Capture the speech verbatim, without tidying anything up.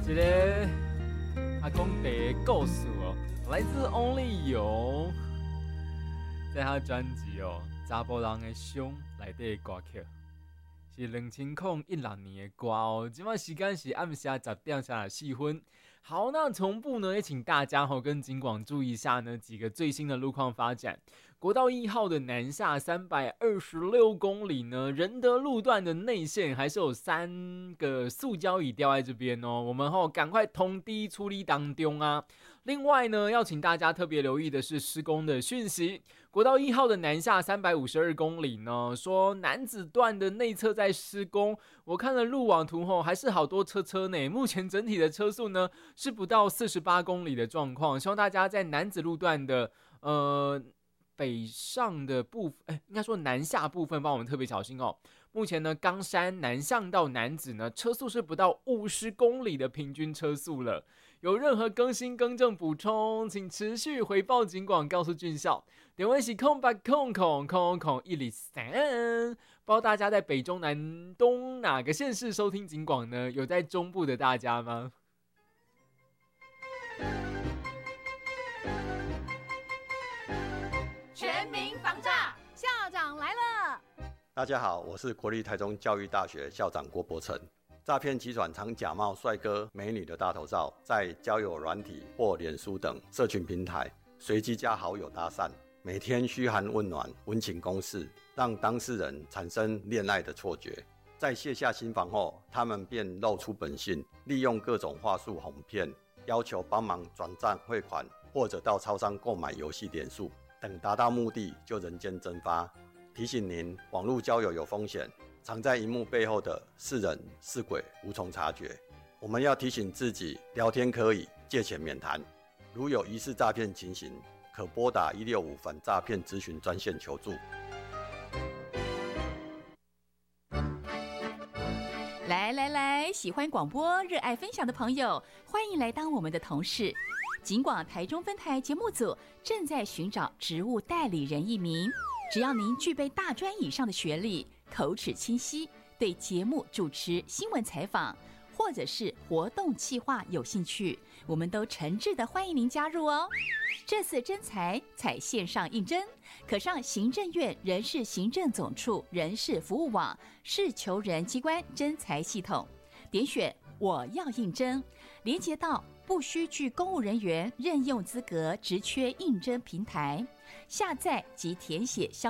一个阿公的故事哦，来自 Only 有，在他专辑哦《查甫人的伤》内底的歌曲，是两千一六年的歌哦。今晚时间是暗下十点三十四分。好，那同步呢，也请大家吼跟警广注意一下呢几个最新的路况发展。国道一号的南下三百二十六公里呢，仁德路段的内线还是有三个塑胶椅掉在这边哦，我们吼赶快通知处理当中啊。另外呢，要请大家特别留意的是施工的讯息。国道一号的南下三百五十二公里呢，说楠梓段的内侧在施工，我看了路网图后，还是好多车车呢。目前整体的车速呢是不到四十八公里的状况，希望大家在楠梓路段的呃北上的部分，哎，应该说南下部分，帮我们特别小心哦。目前呢，冈山南向到楠梓呢，车速是不到五十公里的平均车速了。有任何更新、更正、补充，请持续回报警广，告诉军校。点位是空八空空空空一零三。不知道大家在北中南东哪个县市收听警广呢？有在中部的大家吗？ 全民防诈，校长来了。 大家好，我是国立台中教育大学校长郭伯成。诈骗集团常假冒帅哥美女的大头照，在交友软体或脸书等社群平台随机加好友搭讪，每天嘘寒问暖、温情攻势，让当事人产生恋爱的错觉。在卸下心防后，他们便露出本性，利用各种话术哄骗，要求帮忙转账汇款，或者到超商购买游戏点数，等达到目的就人间蒸发。提醒您，网络交友有风险，藏在荧幕背后的是人是鬼，无从察觉。我们要提醒自己，聊天可以，借钱免谈。如有疑似诈骗情形，可拨打一六五反诈骗咨询专线求助。 来来来，喜欢广播、热爱分享的朋友，欢迎来当我们的同事。警广台中分台节目组正在寻找职务代理人一名，只要您具备大专以上的学历，口齿清晰，对节目主持、新闻采访或者是活动企划有兴趣，我们都诚挚的欢迎您加入哦。这次征才采线上应征，可上行政院人事行政总处人事服务网市求人机关征才系统，点选我要应征，连接到不需具公务人员任用资格职缺应征平台，下载及填写相